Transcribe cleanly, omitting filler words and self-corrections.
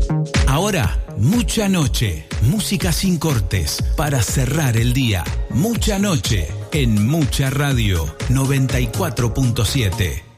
Ahora, Mucha Noche. Música sin cortes para cerrar el día. Mucha Noche en Mucha Radio 94.7.